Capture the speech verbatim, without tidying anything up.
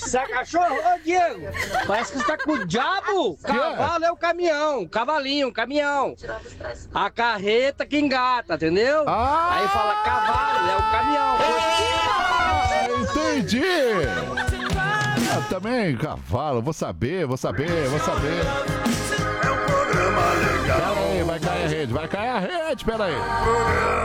Você é cachorro? Ô, Diego, parece que você tá com o diabo. Cavalo é o caminhão, cavalinho, caminhão. A carreta que engata, entendeu? Ah! Aí fala cavalo, é o caminhão. Ah, entendi! Ah, também, cavalo, vou saber, vou saber, vou saber. É um programa legal. Pera aí, vai cair a rede, vai cair a rede, pera aí.